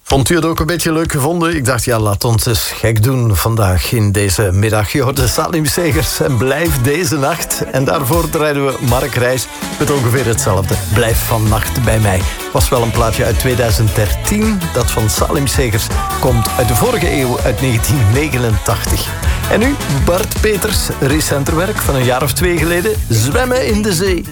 Vond u het ook een beetje leuk gevonden? Ik dacht, ja, laat ons eens gek doen vandaag in deze middag. Je hoorde Salim Segers en Blijf deze nacht. En daarvoor draaiden we Mark Reis met ongeveer hetzelfde. Blijf vannacht bij mij. Was wel een plaatje uit 2013. Dat van Salim Segers komt uit de vorige eeuw, uit 1989. En nu Bart Peters, recenter werk van een jaar of 2 geleden. Zwemmen in de zee.